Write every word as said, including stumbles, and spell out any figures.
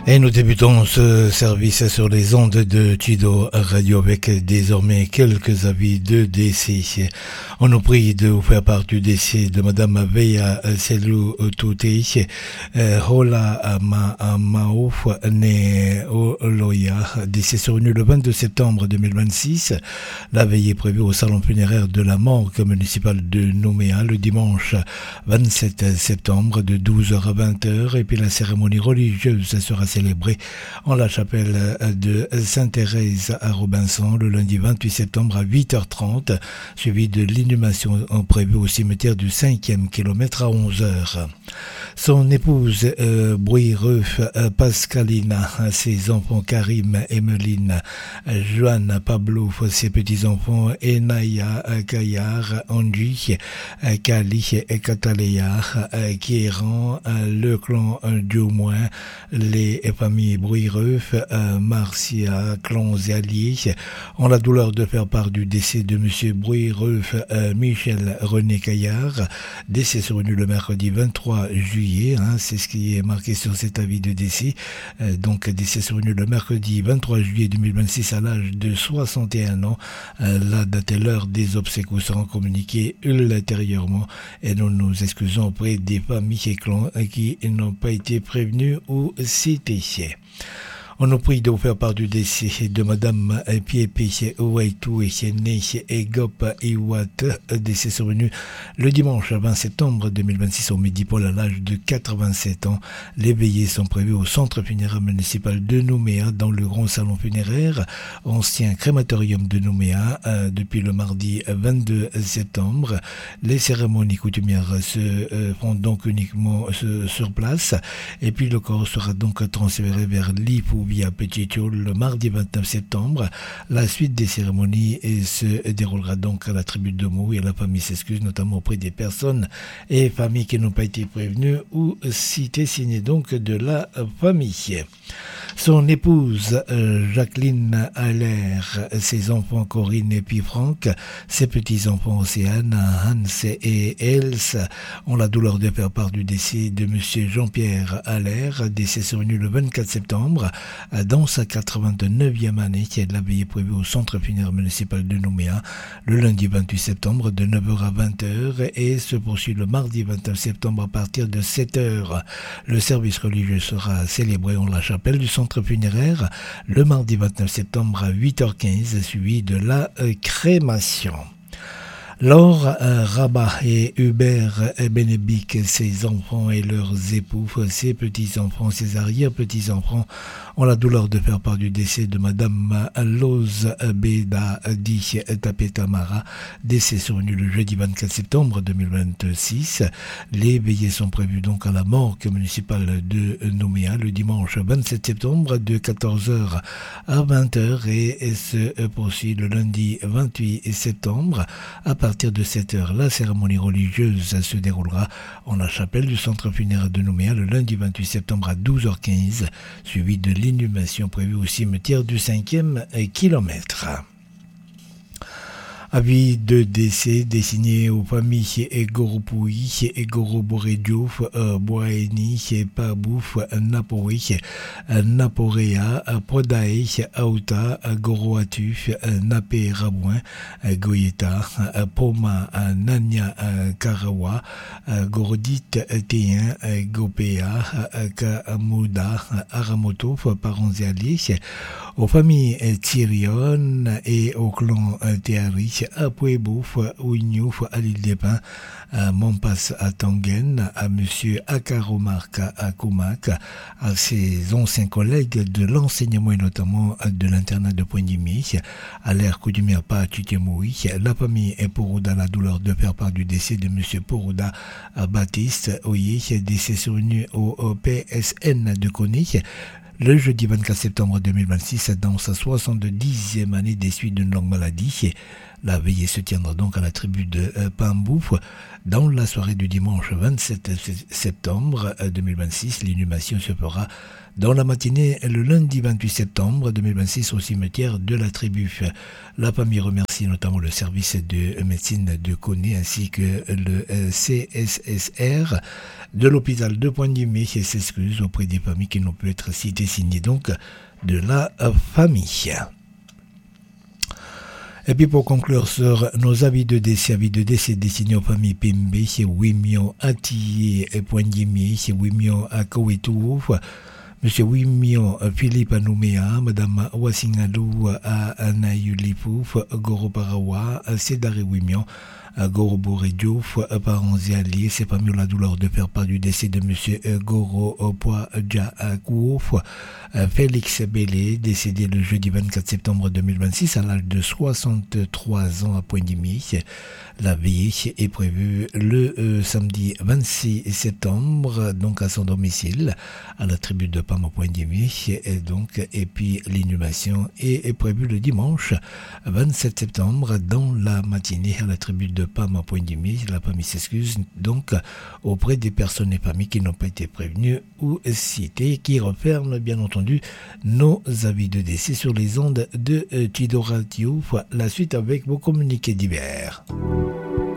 Et nous débutons ce service sur les ondes de Chido Radio avec désormais quelques avis de décès. On nous prie de vous faire part du décès de Madame Veya Selou Touté, Hola Maouf né Oloya, décès survenu le vingt-deux septembre deux mille vingt-six. La veillée prévue au salon funéraire de la morgue municipale de Nouméa le dimanche vingt-sept septembre de douze heures à vingt heures, et puis la cérémonie religieuse sera célébrée en la chapelle de Sainte-Thérèse à Robinson le lundi vingt-huit septembre à huit heures trente, suivi de l'inhumation prévue au cimetière du cinquième kilomètre à onze heures. Son épouse euh, Bruireuf euh, Pascalina, ses enfants Karim, Emeline, Joanne, Pablo, ses petits-enfants Enaya, Kayar, Angie, Kali et Cataléa, Kieran, le clan Diomoin, les familles Bruireuf, Marcia, clans et alliés ont la douleur de faire part du décès de M. Bruireuf Michel René Caillard, décès survenu le mercredi vingt-trois juillet. Hein, c'est ce qui est marqué sur cet avis de décès. Euh, donc décès survenu le mercredi vingt-trois juillet deux mille vingt-six à l'âge de soixante et un ans. Euh, la date et l'heure des obsèques vous seront communiquées ultérieurement et nous nous excusons auprès des familles et clans qui n'ont pas été prévenus ou cités. On nous prie de vous faire part du décès de Madame Piepe Ouaitou et née Egop Iwat, décès survenu le dimanche vingt septembre deux mille vingt-six au Midi-Pôle à l'âge de quatre-vingt-sept ans. Les veillées sont prévues au centre funéraire municipal de Nouméa dans le grand salon funéraire, ancien crématorium de Nouméa, euh, depuis le mardi vingt-deux septembre. Les cérémonies coutumières se euh, font donc uniquement euh, sur place, et puis le corps sera donc transféré vers l'Ipou via Petit Thiol le mardi vingt-neuf septembre. La suite des cérémonies se déroulera donc à la tribu de Mou, et la famille s'excuse notamment auprès des personnes et familles qui n'ont pas été prévenues ou citées, signées donc de la famille. Son épouse euh, Jacqueline Allaire, ses enfants Corinne et puis Franck, ses petits-enfants Océane, Hans et Els ont la douleur de faire part du décès de M. Jean-Pierre Allaire, décès survenu le vingt-quatre septembre dans sa quatre-vingt-neuvième année, qui est la veillée prévue au centre funéraire municipal de Nouméa le lundi vingt-huit septembre de neuf heures à vingt heures et se poursuit le mardi vingt-neuf septembre à partir de sept heures. Le service religieux sera célébré en la chapelle du centre funéraire le mardi vingt-neuf septembre à huit heures quinze, suivi de la euh, crémation. Laure euh, Rabat et Hubert Benebic, ses enfants et leurs époux, ses petits-enfants, ses arrière-petits-enfants ont la douleur de faire part du décès de Madame Lose Beda Di Tapetamara, décès survenu le jeudi vingt-quatre septembre deux mille vingt-six. Les veillées sont prévues donc à la morgue municipale de Nouméa le dimanche vingt-sept septembre de quatorze heures à vingt heures et se poursuit le lundi vingt-huit septembre à partir de sept heures. La cérémonie religieuse se déroulera en la chapelle du centre funéraire de Nouméa le lundi vingt-huit septembre à douze heures quinze, suivi de l'inhumation prévue au cimetière du cinquième kilomètre. Avis de décès destiné aux familles Egoropoui, Egoroborediouf, Boaeni, Pabouf, Napoui, Naporea, Podae, Aouta, Goroatuf, Napé Rabouin, Goyeta, Poma, Nanya Karawa, Gorodit Téen, Gopéa, Kamouda, Aramoto, parents et alliés, aux familles Tyrion et au clan Théari, à Pouebouf, Ouignouf, à l'île des Pins, à Montpass, à Tangen, à Monsieur Akaromark, à Koumak, à ses anciens collègues de l'enseignement et notamment de l'internat de Pointe-Dimi, à l'air coutumière pas à Tutemoui. La famille est Porouda, la douleur de faire part du décès de Monsieur Porouda Baptiste Oye, décès survenu au P S N de Coni le jeudi vingt-quatre septembre deux mille vingt-six dans sa soixante-dixième année des suites d'une longue maladie. La veillée se tiendra donc à la tribu de Pambouf dans la soirée du dimanche vingt-sept septembre deux mille vingt-six. L'inhumation se fera dans la matinée le lundi vingt-huit septembre deux mille vingt-six au cimetière de la tribu. La famille remercie notamment le service de médecine de Koné ainsi que le C S S R de l'hôpital de Pointe-Dimi et s'excuse auprès des familles qui n'ont pu être citées signé donc de la famille. Et puis pour conclure sur nos avis de décès, avis de décès destinés aux familles Pimbe, c'est Wimio Atiye et Poindimi, c'est Wimio Akowetou, Monsieur Wimio Philippe Anoumea, Madame Wasingalou Anayulipouf, Goro Parawa, Cédare Wimio, Goro Boredjouf, parents et alliés, c'est parmi la douleur de faire part du décès de Monsieur Goro Poidjakouf, Félix Bélé, décédé le jeudi vingt-quatre septembre deux mille vingt-six à l'âge de soixante-trois ans à Poindimi. La veillée est prévue le euh, samedi vingt-six septembre, donc à son domicile, à la tribu de Pam à Poindimi. Et donc, et puis l'inhumation est, est prévue le dimanche vingt-sept septembre dans la matinée à la tribu de Pam à Poindimi. La famille s'excuse donc auprès des personnes et familles qui n'ont pas été prévenues ou citées, qui referment bien entendu nos avis de décès sur les ondes de euh, Tido Radio. La suite avec vos communiqués divers.